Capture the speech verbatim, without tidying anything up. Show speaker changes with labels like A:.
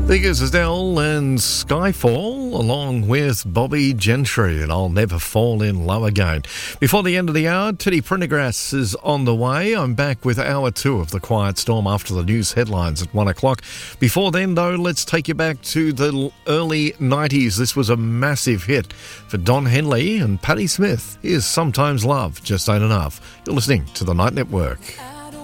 A: Figures Adele and Skyfall, along with Bobby Gentry, and I'll Never Fall in Love Again. Before the end of the hour, Teddy Prendergrass is on the way. I'm back with hour two of The Quiet Storm after the news headlines at one o'clock. Before then, though, let's take you back to the early nineties. This was a massive hit for Don Henley and Patti Smith. Here's Sometimes Love Just Ain't Enough. You're listening to The Night Network.